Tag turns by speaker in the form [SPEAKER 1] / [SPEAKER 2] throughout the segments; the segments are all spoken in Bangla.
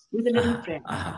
[SPEAKER 1] with a little
[SPEAKER 2] আহা,
[SPEAKER 1] prayer.
[SPEAKER 2] আহা,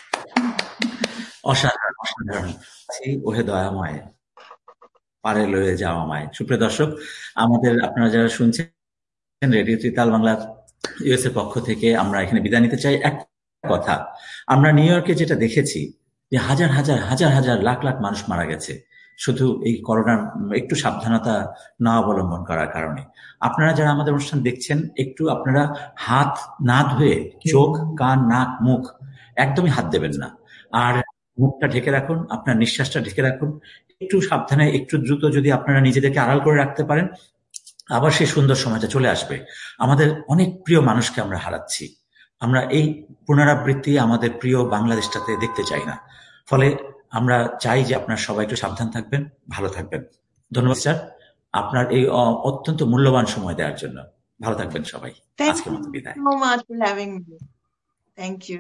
[SPEAKER 2] অসাধারণ অসাধারণ। ওহে দয়াময়, পারে লয়ে যাওয়া মায়। সুপ্রিয় দর্শক, আপনারা যারা শুনছেন রেডিও ত্রিতাল বাংলা ইউএস এর পক্ষ থেকে আমরা এখানে বিদায় নিতে চাই। এক কথা, আমরা নিউ ইয়র্কে যেটা দেখেছি যে হাজার হাজার হাজার হাজার লাখ লাখ মানুষ মারা গেছে শুধু এই করোনার একটু সাবধানতা না অবলম্বন করার কারণে। আপনারা যারা আমাদের অনুষ্ঠান দেখছেন, একটু আপনারা হাত না ধুয়ে চোখ, কান, নাক, মুখ একদমই হাত দেবেন না। আর মুখটা ঢেকে রাখুন, আপনার নিঃশ্বাসটা ঢেকে রাখুন। একটু সাবধানে, একটু দ্রুত যদি আপনারা নিজেদেরকে আড়াল করে রাখতে পারেন, আবার সেই সুন্দর সময়টা চলে আসবে। আমাদের অনেক প্রিয় মানুষকে আমরা হারাচ্ছি। আমরা এই পুনরাবৃত্তি আমাদের প্রিয় বাংলাদেশটাতে দেখতে চাই না। ফলে আমরা চাই যে আপনারা সবাই একটু সাবধান থাকবেন, ভালো থাকবেন। ধন্যবাদ স্যার, আপনার এই অত্যন্ত মূল্যবান সময় দেওয়ার জন্য। ভালো থাকবেন সবাই। আজকের মতো বিদায়।
[SPEAKER 1] Thank you so much for having me. Thank you.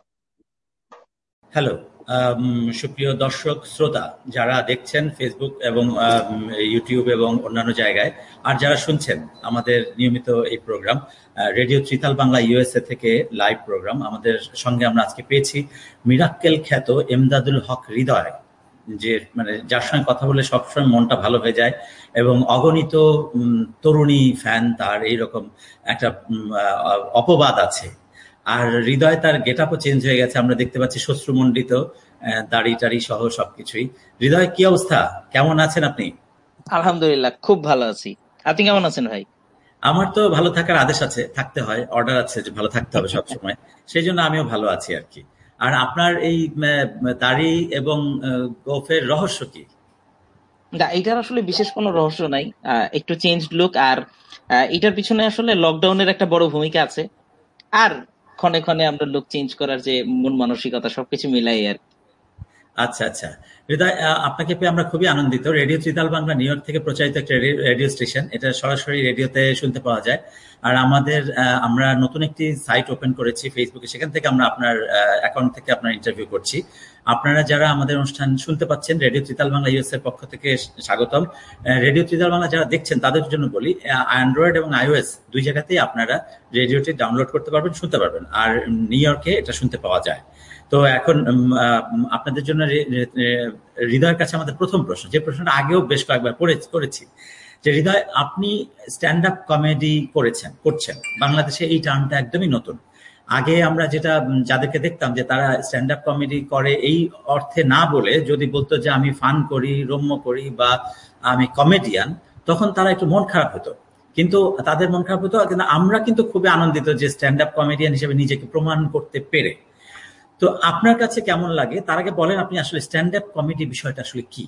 [SPEAKER 2] Hello সুপ্রিয় দর্শক শ্রোতা যারা দেখছেন ফেসবুক এবং ইউটিউব এবং অন্যান্য জায়গায়, আর যারা শুনছেন আমাদের নিয়মিত এই programme radio tritaal Bangla USA থেকে লাইভ প্রোগ্রাম, আমাদের সঙ্গে আমরা আজকে পেয়েছি মিরাক্কেল খ্যাত এমদাদুল হক হৃদয়, যে যার সঙ্গে কথা বলে সবসময় মনটা ভালো হয়ে যায় এবং অগণিত তরুণী ফ্যান তার, এইরকম একটা অপবাদ আছে। আর হৃদয় তার গেট আপও চেঞ্জ হয়ে গেছে, আমরা দেখতে পাচ্ছি শ্বশ্রুমণ্ডিত, দাড়ি টাড়ি সহ সবকিছুই। হৃদয়, কি অবস্থা, কেমন আছেন আপনি?
[SPEAKER 3] আলহামদুলিল্লাহ, খুব ভালো আছি। আপনি কেমন আছেন ভাই?
[SPEAKER 2] আমার তো ভালো থাকার আদেশ আছে, থাকতে হয়, অর্ডার আছে যে ভালো থাকতে হবে সবসময়, সেই জন্য আমিও ভালো আছি আর কি। আর আপনার এই দাড়ি এবং গোফের রহস্য কি?
[SPEAKER 3] এটার আসলে বিশেষ কোনো রহস্য নাই, একটু চেঞ্জ লুক। আর এটার পিছনে আসলে লকডাউনের একটা বড় ভূমিকা আছে। আর ক্ষণে ক্ষণে আমরা লুক চেঞ্জ করার যে মন মানসিকতা সবকিছু মিলাই আর।
[SPEAKER 2] আচ্ছা আচ্ছা হৃদয়, আপনাকে পেয়ে আমরা খুবই আনন্দিত। Radio tritaal Bangla new York থেকে প্রচারিত একটা রেডিও স্টেশন, এটা সরাসরি রেডিওতে শুনতে পাওয়া যায়। আর আমরা নতুন একটি সাইট ওপেন করেছি ফেসবুকে, সেখান থেকে আমরা আপনার অ্যাকাউন্ট থেকে আপনার ইন্টারভিউ করছি। আপনারা যারা আমাদের অনুষ্ঠান শুনতে পাচ্ছেন, রেডিও ত্রিতাল বাংলা ইউএস এর পক্ষ থেকে স্বাগতম। রেডিও ত্রিতাল বাংলা যারা দেখছেন তাদের জন্য বলি, অ্যান্ড্রয়েড এবং আইওএস দুই জায়গাতেই আপনারা রেডিওটি ডাউনলোড করতে পারবেন, শুনতে পারবেন। আর নিউ ইয়র্কে এটা শুনতে পাওয়া যায়। তো এখন আপনাদের জন্য হৃদয়ের কাছে আমাদের প্রথম প্রশ্ন, যে প্রশ্নটা আগেও বেশ কয়েকবার করেছি, যে হৃদয়, আপনি স্ট্যান্ড আপ কমেডি করছেন বাংলাদেশে, এই টার্মটা একদমই নতুন। আগে আমরা যাদেরকে দেখতাম যে তারা স্ট্যান্ড আপ কমেডি করে এই অর্থে না বলে যদি বলতো যে আমি ফান করি, রম্য করি বা আমি কমেডিয়ান, তখন তারা একটু মন খারাপ হতো। কিন্তু তাদের মন খারাপ হতো, কিন্তু আমরা কিন্তু খুবই আনন্দিত যে স্ট্যান্ড আপ কমেডিয়ান হিসেবে নিজেকে প্রমাণ করতে পেরে। তো আপনার কাছে কেমন লাগে, তার আগে বলেন আপনি আসলে স্ট্যান্ড আপ কমেডি বিষয়টা আসলে কি?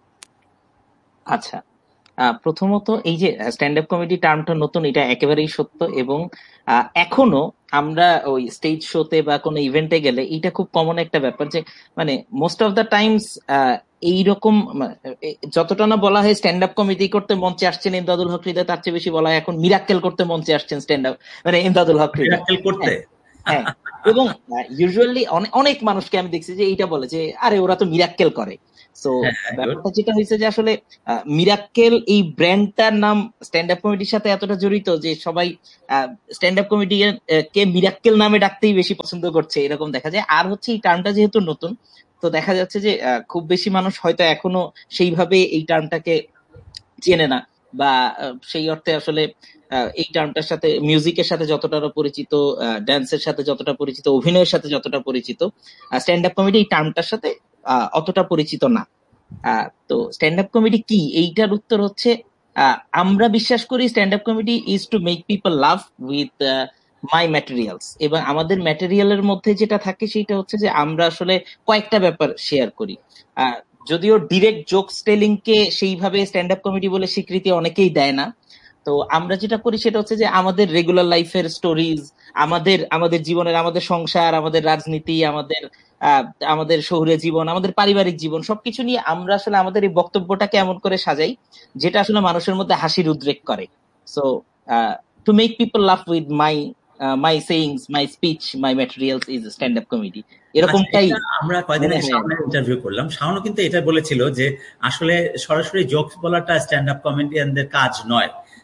[SPEAKER 3] আচ্ছা, প্রথমত এই যে স্ট্যান্ড আপ কমেডি টার্মটা নতুন, এটা একেবারেই সত্য। এবং এখনো আমরা ওই স্টেজ শোতে বা কোনো ইভেন্টে গেলে এটা খুব কমন একটা ব্যাপার যে মোস্ট অফ দ্য টাইমস এইরকম যতটা না বলা হয় স্ট্যান্ড আপ কমেডি করতে মঞ্চে আসছেন এমদাদুল হক হৃদয়, তার চেয়ে বেশি বলা হয় এখন মিরাক্কেল করতে মঞ্চে আসছেন স্ট্যান্ড আপ এমদাদুল হক হৃদয় করতে। হ্যাঁ, এবং ইউজুয়ালি অনেক মানুষকে আমি দেখছি যে এইটা বলে যে আরে ওরা তো মিরাক্কেল করে। সো ব্যাপারটা যেটা হয়েছে যে আসলে মিরাক্কেল এই ব্র্যান্ডটার নাম স্ট্যান্ড আপ কমেডির সাথে এতটা জড়িত যে সবাই স্ট্যান্ড আপ কমেডি কে মিরাক্কেল নামে ডাকতেই বেশি পছন্দ করছে, এরকম দেখা যায়। আর হচ্ছে এই টার্মটা যেহেতু নতুন, তো দেখা যাচ্ছে যে খুব বেশি মানুষ হয়তো এখনো সেইভাবে এই টার্মটাকে চেনে না, বা সেই অর্থে আসলে এই টার্মটার সাথে মিউজিকের সাথে যতটা পরিচিত, ড্যান্সের সাথে যতটা পরিচিত, অভিনয়ের সাথে যতটা পরিচিত, স্ট্যান্ড আপ কমেডি এই টার্মটার সাথে অতটা পরিচিত না। তো স্ট্যান্ড আপ কমেডি কি, এইটার উত্তর হচ্ছে আমরা বিশ্বাস করি stand up comedy is to make people love with my materials. এবং আমাদের ম্যাটেরিয়ালের মধ্যে যেটা থাকে সেটা হচ্ছে যে আমরা আসলে কয়েকটা ব্যাপার শেয়ার করি। যদিও ডিরেক্ট জোকস টেলিং কে সেইভাবে স্ট্যান্ড আপ কমেডি বলে স্বীকৃতি অনেকেই দেয় না, তো আমরা যেটা করি সেটা হচ্ছে যে আমাদের রেগুলার লাইফের স্টোরিজ, আমাদের জীবনের, আমাদের সংসার, আমাদের রাজনীতি, আমাদের শহুরে জীবন, আমাদের পারিবারিক জীবন, সবকিছু নিয়ে আমরা আসলে আমাদের এই বক্তব্যটাকে এমন করে সাজাই যেটা আসলে মানুষের মধ্যে হাসির উদ্রেক করে। So to make people love with my sayings, my speech, my materials is stand up comedy, এরকমটাই।
[SPEAKER 2] আমরা কয়েকদিন আগে শাওনের ইন্টারভিউ করলাম, শাওনও কিন্তু এটা বলেছিল যে আসলে সরাসরি জোকস বলাটা স্ট্যান্ড আপ কমেডিয়ানদের কাজ নয়,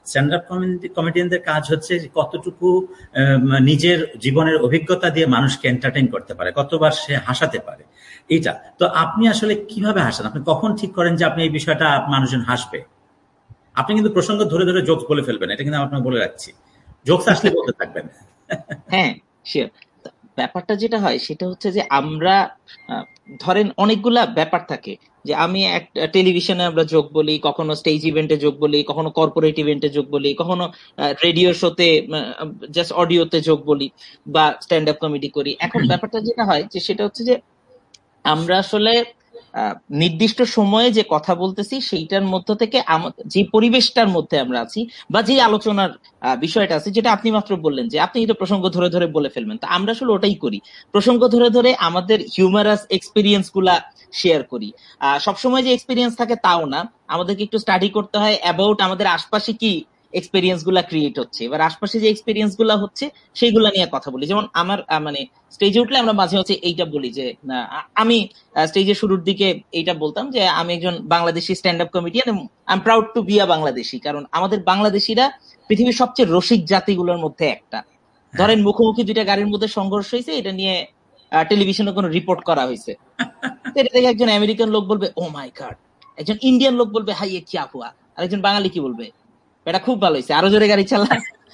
[SPEAKER 2] স্ট্যান্ড আপ কমেডিয়ানদের কাজ হচ্ছে কতটুকু নিজের জীবনের অভিজ্ঞতা দিয়ে মানুষকে এন্টারটেইন করতে পারে, কতবার সে হাসাতে পারে, এইটা। তো আপনি আসলে কিভাবে হাসান? আপনি কখন ঠিক করেন যে আপনি এই বিষয়টা মানুষজন হাসবে? আপনি কিন্তু প্রসঙ্গ ধরে ধরে জোকস বলে ফেলবেন, এটা কিন্তু আপনাকে বলে রাখছি। জোকস আসলে বলতে থাকবেন।
[SPEAKER 3] হ্যাঁ, শিওর। ব্যাপারটা যেটা হয় সেটা হচ্ছে যে আমরা ধরেন অনেকগুলা ব্যাপার থাকে, যে আমি একটা টেলিভিশনে আমরা যোগ বলি, কখনো স্টেজ ইভেন্টে যোগ বলি, কখনো কর্পোরেট ইভেন্টে যোগ বলি, কখনো রেডিও শোতে জাস্ট অডিওতে যোগ বলি, বা স্ট্যান্ড আপ কমেডি করি। এখন ব্যাপারটা যেটা হয় যে সেটা হচ্ছে যে আমরা আসলে নির্দিষ্ট সময়ে যে কথা বলতেছি সেইটার মধ্য থেকে যে পরিবেশটার মধ্যে আমরা আছি বা যে আলোচনার বিষয়টা আছে, যেটা আপনি মাত্র বললেন যে আপনি এটা প্রসঙ্গ ধরে ধরে বলে ফেলবেন, তো আমরা আসলে ওটাই করি, প্রসঙ্গ ধরে ধরে আমাদের হিউমারাস এক্সপিরিয়েন্স গুলা শেয়ার করি। সবসময় যে এক্সপিরিয়েন্স থাকে তাও না, আমাদেরকে একটু স্টাডি করতে হয় অ্যাবাউট আমাদের আশপাশে কি এক্সপিরিয়েন্স গুলা ক্রিয়েট হচ্ছে, এবার আশপাশে যে এক্সপিরিয়েন্স গুলা হচ্ছে সেইগুলা নিয়ে কথা বলি। যেমন আমার মানে স্টেজে উঠলে আমরা মাঝে মাঝে এইটা বলি যে আমি স্টেজের শুরুর দিকে এইটা বলতাম যে আমি একজন Bangladeshi stand up comedian, I am proud to be a Bangladeshi, কারণ আমাদের বাংলাদেশিরা পৃথিবীর সবচেয়ে রসিক জাতিগুলোর মধ্যে একটা। ধরেন মুখোমুখি দুইটা গাড়ির মধ্যে সংঘর্ষ হয়েছে, এটা নিয়ে টেলিভিশনে কোনো রিপোর্ট করা হয়েছে, এটা থেকে একজন আমেরিকান লোক বলবে ও মাই গড, একজন ইন্ডিয়ান লোক বলবে হাই এ কিয়া হুয়া, আর একজন বাঙালি কি বলবে, এটা খুব ভালো হয়েছে, আরো জোরে গাড়ি চালা।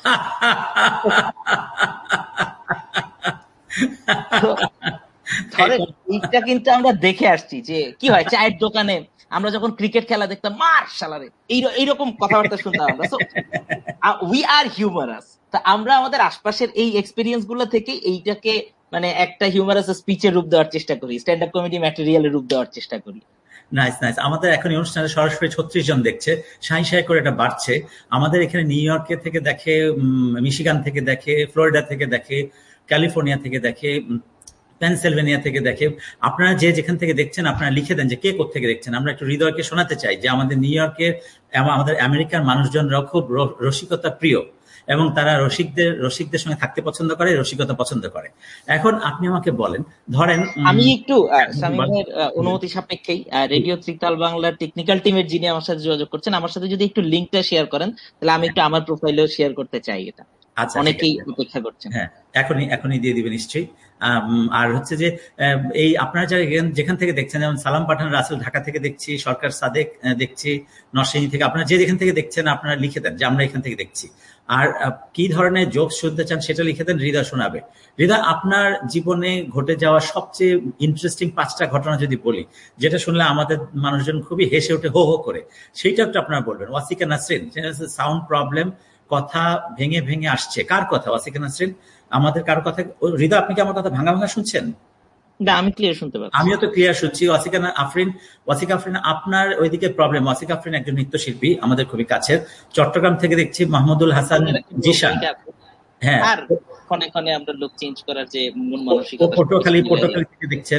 [SPEAKER 3] ধরেন এইটা কিন্তু আমরা দেখে আসছি যে কি হয় চায়ের দোকানে আমরা যখন ক্রিকেট খেলা দেখতাম, মার শালারে, এইরকম কথাবার্তা শুনতাম আমরা। So we are humorous. তা আমরা আমাদের আশপাশের এই এক্সপিরিয়েন্স গুলো থেকে এইটাকে মানে একটা হিউমারাস স্পিচের রূপ দেওয়ার চেষ্টা করি, স্ট্যান্ড আপ কমেডি ম্যাটেরিয়ালের রূপ দেওয়ার চেষ্টা করি।
[SPEAKER 2] Nice nice. আমাদের এখন এই অনুষ্ঠানে সরাসরি 36 জন দেখছে, সাই সাই করে এটা বাড়ছে। আমাদের এখানে নিউ ইয়র্কে থেকে দেখে, মিশিগান থেকে দেখে, ফ্লোরিডা থেকে দেখে, ক্যালিফোর্নিয়া থেকে দেখে, পেনসিলভেনিয়া থেকে দেখে। আপনারা যে যেখান থেকে দেখছেন আপনারা লিখে দেন যে কে কোত্থেকে দেখছেন। আমরা একটু হৃদয়কে শোনাতে চাই যে আমাদের নিউ ইয়র্কের, আমাদের আমেরিকার মানুষজনরাও খুব রসিকতা প্রিয় এবং তারা রসিকদের সঙ্গে থাকতে পছন্দ করে, রসিকতা পছন্দ করে। এখন আপনি আমাকে বলেন, ধরেন
[SPEAKER 3] আমি একটু শামীমের অনুমতি সাপেক্ষেই রেডিও ত্রিতাল বাংলার টেকনিক্যাল টিমের যিনি আমার সাথে যোগাযোগ করছেন, আমার সাথে যদি একটু লিঙ্কটা শেয়ার করেন তাহলে আমি একটু আমার প্রোফাইলেও শেয়ার করতে চাই এটা। আচ্ছা, অনেকেই অপেক্ষা করছেন।
[SPEAKER 2] হ্যাঁ, এখনই দিয়ে দিবে নিশ্চয়ই। আর হচ্ছে যে এই আপনারা যারা যেখান থেকে দেখছেন, যেমন সালাম পাঠান রাসেল ঢাকা থেকে দেখছি, সরকার সাদেক দেখছি নরসিংদী থেকে, আপনারা যে যেখান থেকে দেখছেন আপনারা লিখে দেন যে আমরা এখান থেকে দেখছি। আর কি ধরনের জোকস শুনতে চান সেটা লিখে দেন, হৃদয় শোনাবে। হৃদয়, আপনার জীবনে ঘটে যাওয়া সবচেয়ে ইন্টারেস্টিং 5টা ঘটনা যদি বলি, যেটা শুনলে আমাদের মানুষজন খুবই হেসে ওঠে, হো হো করে, সেইটা একটু আপনারা বলবেন। ওয়াসিকা নাসরিন, সাউন্ড প্রবলেম, কথা ভেঙে ভেঙে আসছে। কার কথা? ওয়াসিকা নাসরিন আমাদের কার কথা? হৃদয়, আপনি কি আমার কথা ভাঙা ভাঙা শুনছেন?
[SPEAKER 3] না, আমি ক্লিয়ার শুনতে পাচ্ছি।
[SPEAKER 2] আমিও তো ক্লিয়ার শুনছি। ওয়াসিকা আফরিন, আপনার ওইদিকে প্রবলেম। ওয়াসিকা আফরিন একজন নৃত্যশিল্পী, আমাদের খুবই কাছের। চট্টগ্রাম থেকে দেখছি মাহমুদুল হাসান জিশান।
[SPEAKER 3] হ্যাঁ, আর ক্ষণে ক্ষণে আমরা লোক চেঞ্জ করার যে মন মানসিকতা,
[SPEAKER 2] পটুয়াখালী থেকে দেখছেন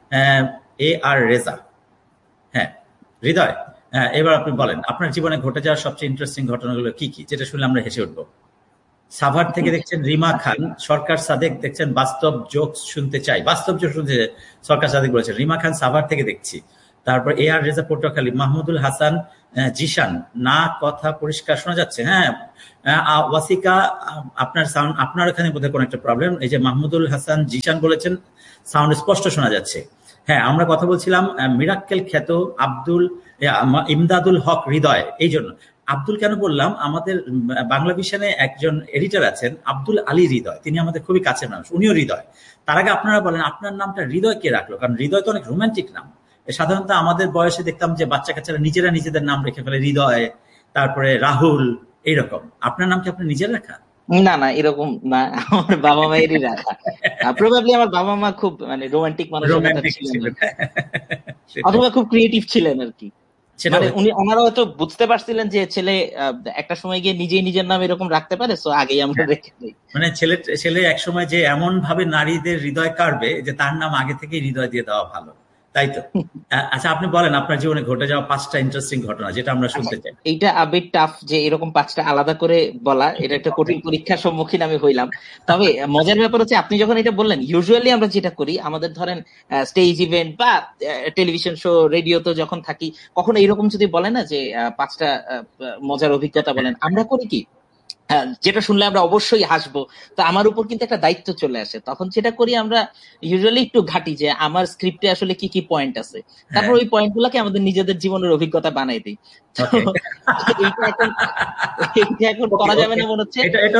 [SPEAKER 2] এ আর রেজা। হ্যাঁ হৃদয়, এবার আপনি বলেন আপনার জীবনে ঘটে যাওয়া সবচেয়ে ইন্টারেস্টিং ঘটনাগুলো কি কি, যেটা শুনলে আমরা হেসে উঠবো। সাভার থেকে দেখছেন রিমা খান। সরকার সাদেক দেখছেন বাস্তব জোকস শুনতে চাই, বাস্তব জোক শুনতে সরকার সাদেক বলেছেন। রিমা খান সাভার থেকে দেখছি। তারপর এ আর রেজা পটুয়াখালী। মাহমুদুল হাসান জিশান, না কথা পরিষ্কার শোনা যাচ্ছে। হ্যাঁ ওয়াসিকা, আপনার সাউন্ড, আপনার এখানে বোধহয় কোনো একটা প্রবলেম। এই যে মাহমুদুল হাসান জিশান বলেছেন সাউন্ড স্পষ্ট শোনা যাচ্ছে। হ্যাঁ, আমরা কথা বলছিলাম মিরাক্কেল খ্যাত ইমদাদুল হক হৃদয়। এই জন্য আব্দুল কেন বললাম, আমাদের বাংলা ভিশনে একজন এডিটর আছেন আব্দুল আলী হৃদয়, তিনি আমাদের খুবই কাছের মানুষ, উনিও হৃদয়। তার আগে আপনারা বলেন আপনার নামটা হৃদয় কে রাখলো? কারণ হৃদয় তো অনেক রোমান্টিক নাম। সাধারণত আমাদের বয়সে দেখতাম যে বাচ্চা কাচ্চারা নিজেরা নিজেদের নাম রেখে ফেলে, হৃদয়, তারপরে রাহুল, এইরকম। আপনার নাম কি আপনার নিজের রাখা?
[SPEAKER 3] না না, এরকম না, আমার বাবা মায়েরই রাখা। প্রবাবলি আমার বাবা মা খুব মানে রোমান্টিক মানুষ ছিলেন, অথবা খুব ক্রিয়েটিভ ছিলেন আর কি। ওনারা হয়তো বুঝতে পারছিলেন যে ছেলে একটা সময় গিয়ে নিজেই নিজের নাম এরকম রাখতে পারে, সো আগেই আমরা রেখে দিই।
[SPEAKER 2] মানে ছেলে এক সময় যে এমন ভাবে নারীদের হৃদয় কাড়বে যে তার নাম আগে থেকেই হৃদয় দিয়ে দেওয়া ভালো, তাই তো। আচ্ছা, আপনি বলেন আপনার জীবনে ঘটে যাওয়া 5টা ইন্টারেস্টিং ঘটনা যেটা আমরা শুনতে চাই।
[SPEAKER 3] এইটা আবেগ টাফ যে এরকম 5টা আলাদা করে বলা, এটা একটা কঠিন পরীক্ষার সম্মুখীন আমি হইলাম। তবে মজার ব্যাপার হচ্ছে আপনি যখন এটা বললেন, ইউজুয়ালি আমরা যেটা করি, আমাদের ধরেন স্টেজ ইভেন্ট বা টেলিভিশন শো, রেডিওতে যখন থাকি, কখনো এরকম যদি বলে না যে 5টা মজার অভিজ্ঞতা বলেন, আমরা করি কি যেটা শুনলে আমরা অবশ্যই হাসবো, তো আমার উপর কিন্তু একটা দায়িত্ব চলে আসে। তখন যেটা করি আমরা ইউজুয়ালি একটু ঘাটি যে আমার স্ক্রিপ্টে আসলে কি কি পয়েন্ট আছে, তারপর ওই পয়েন্ট গুলাকে আমাদের নিজেদের জীবনের অভিজ্ঞতা বানাই দিই। এইটা এখন করা যাবে না মনে হচ্ছে।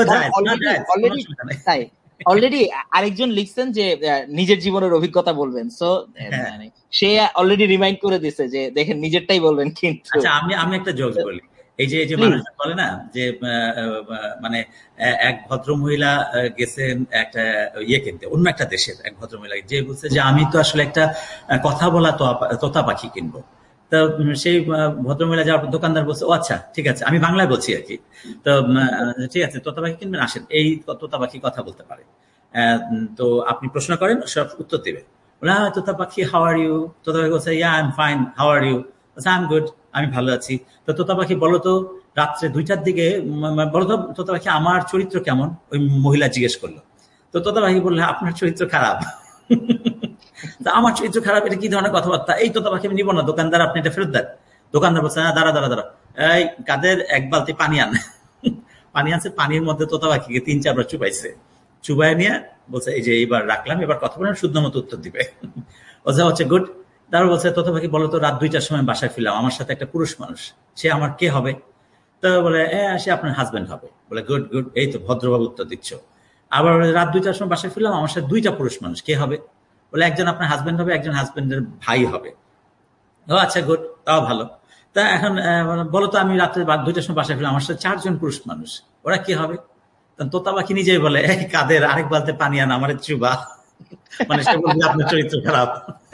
[SPEAKER 3] তাই অলরেডি আরেকজন লিখছেন যে নিজের জীবনের অভিজ্ঞতা বলবেন, সো সে অলরেডি রিমাইন্ড করে দিছে যে দেখেন নিজেরটাই বলবেন। কিন্তু
[SPEAKER 2] আচ্ছা, আমি একটা জোক বলি। এই যে মানুষ বলে না যে মানে এক ভদ্র মহিলা গেছেন একটা কিনতে, অন্য একটা দেশের এক ভদ্র মহিলা, যে বলছে যে আমি তো আসলে একটা কথা বলা তোতা পাখি কিনবো। তো সেই ভদ্রমহিলা যাওয়ার দোকানদার বলছে, ও আচ্ছা ঠিক আছে, আমি বাংলায় বলছি আর কি, তো ঠিক আছে তোতা পাখি কিনবেন, আসেন, এই তোতা পাখি কথা বলতে পারে, তো আপনি প্রশ্ন করেন, সব উত্তর দেবে। বলে তোতা পাখি, হাউ আর ইউ? তোতা পাখি বলছে, yeah I am fine, how are you? I am good, আমি ভালো আছি। তো তোতা পাখি বলো তো রাত্রে 2টার দিকে বলো তো তোতা পাখি আমার চরিত্র কেমন? ওই মহিলা জিজ্ঞেস করলো। তো তোতা পাখি বললে, আপনার চরিত্র খারাপ। আমার চরিত্র খারাপ, এটা কি ধরনের কথাবার্তা? এই তোতা পাখি আমি নিব না, দোকানদার আপনি এটা ফেরত দেন। দোকানদার বলছে, দাঁড়া, এই কাদের এক বালতি পানি আন। পানি আনছে, পানির মধ্যে তোতা পাখিকে 3-4 বার চুপাইছে, চুবাই নিয়ে বলছে, এই যে এইবার রাখলাম, এবার কথা বলেন, শুদ্ধ মতো উত্তর দিবে। হচ্ছে গুড। তারপর বলছে, তোতা পাখি বলো তো রাত 2টার সময় বাসায় ফিরলাম, আমার সাথে একটা পুরুষ মানুষ, সে আমার কে হবে? তো বলে, সে আপনার হাজবেন্ড হবে। বলে গুড, এই তো ভদ্রভাবে উত্তর দিচ্ছ। আবার রাত 2টার সময় বাসায় ফিরলাম, আমার সাথে 2টা পুরুষ মানুষ, কে হবে? বলে একজন আপনার হাজবেন্ড হবে, একজন হাজবেন্ডের ভাই হবে। ও আচ্ছা গুড, তাও ভালো। তা এখন বলো তো আমি রাত্রে 2টার সময় বাসায় ফিরলাম, আমার সাথে 4 জন পুরুষ মানুষ, ওরা কি হবে? তোতা পাখি নিজেই বলে, এই কাদের আরেক বালতে পানি আন, আমার চুবা। মানে সে বলবে আপনার চরিত্র খারাপ।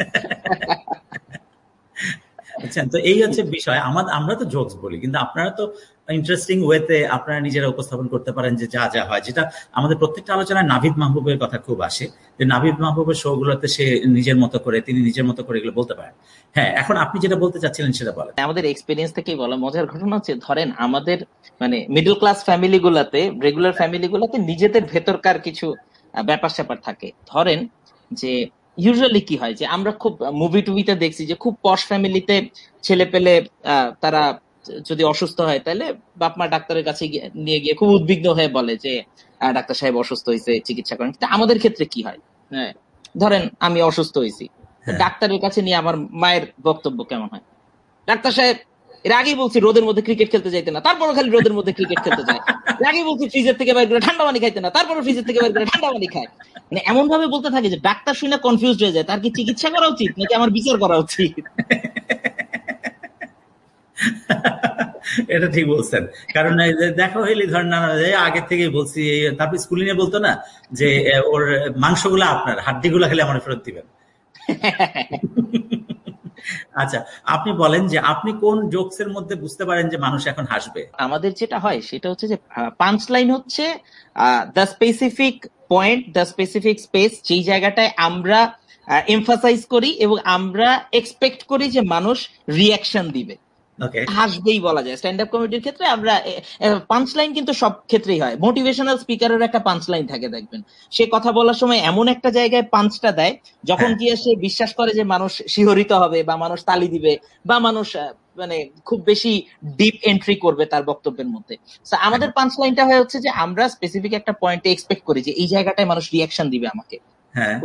[SPEAKER 2] বুঝছেন? তো এই হচ্ছে বিষয়। আমরা তো জোকস বলি, কিন্তু আপনারা তো ইন্টারেস্টিং ওয়েতে আপনারা নিজেরা উপস্থাপন করতে পারেন যে যা যা হয়, যেটা আমাদের প্রত্যেকটা আলোচনায় নাভিদ মাহবুবের কথা খুব আসে, যে নাভিদ মাহবুবের শো গুলোতে সে তিনি নিজের মতো করে এগুলো বলতে পারেন। হ্যাঁ, এখন আপনি যেটা বলতে চাচ্ছিলেন সেটা বলেন।
[SPEAKER 3] আমাদের এক্সপিরিয়েন্স থেকেই বলা মজার ঘটনা হচ্ছে, ধরেন আমাদের মানে মিডল ক্লাস ফ্যামিলি গুলাতে, রেগুলার ফ্যামিলি গুলাতে নিজেদের ভেতরকার কিছু ব্যাপার স্যাপার থাকে। ধরেন যে ইউজুয়ালি কি হয় যে আমরা খুব মুভি টুভিতে দেখছি যে খুব পশ ফ্যামিলিতে ছেলে পেলে তারা যদি অসুস্থ হয় তাহলে বাপ মা ডাক্তারের কাছে নিয়ে গিয়ে খুব উদ্বিগ্ন হয়ে বলে যে ডাক্তার সাহেব অসুস্থ হয়েছে, চিকিৎসা করেন। কিন্তু আমাদের ক্ষেত্রে কি হয়, ধরেন আমি অসুস্থ হয়েছি, ডাক্তারের কাছে নিয়ে আমার মায়ের বক্তব্য কেমন হয়? ডাক্তার সাহেব, এর আগেই বলছি রোদের মধ্যে ক্রিকেট খেলতে যাইতে না, তারপরও খালি রোদের মধ্যে ক্রিকেট খেলতে যায়। এর আগেই বলছি ফ্রিজের থেকে বাইর করে ঠান্ডা পানি খাইতে না, তারপরও ফ্রিজের থেকে বাইর করে ঠান্ডা পানি খায়। মানে এমন ভাবে বলতে থাকে যে ডাক্তার শুনে কনফিউজড হয়ে যায়, তার কি চিকিৎসা করা উচিত নাকি আমার বিচার করা উচিত।
[SPEAKER 2] এটা ঠিক বলছেন, কারণ দেখা হইলে ধরেন আগে থেকে বলছি, তারপর স্কুলে নিয়ে বলতো না যে ওর মাংসগুলা আপনার, হাড্ডিগুলা খেলে আমার ফেরত দিবেন। আচ্ছা, আপনি বলেন যে আপনি কোন জোকসের মধ্যে বুঝতে পারেন যে মানুষ এখন হাসবে?
[SPEAKER 3] আমাদের যেটা হয় সেটা হচ্ছে যে পাঞ্চ লাইন হচ্ছে the specific point, the specific space, যেই জায়গাটায় আমরা এমফাসাইজ করি এবং আমরা এক্সপেক্ট করি যে মানুষ রিয়াকশন দিবে, হাসবেই বলা যায়। স্ট্যান্ড আপ কমেডির ক্ষেত্রে আমরা পাঞ্চ লাইন কিন্তু সব ক্ষেত্রেই হয়। মোটিভেশনাল স্পিকারের একটা পাঞ্চ লাইন থাকে, দেখবেন সে কথা বলার সময় এমন একটা জায়গায় পাঞ্চটা দেয় যখন গিয়ে সে বিশ্বাস করে যে মানুষ শিহরিত হবে বা মানুষ তালি দিবে বা মানুষ মানে খুব বেশি ডিপ এন্ট্রি করবে তার বক্তব্যের মধ্যে। আমাদের পাঞ্চ লাইনটা হচ্ছে যে আমরা স্পেসিফিক একটা পয়েন্টে এক্সপেক্ট করি যে এই জায়গাটায় মানুষ রিয়াকশন দিবে আমাকে।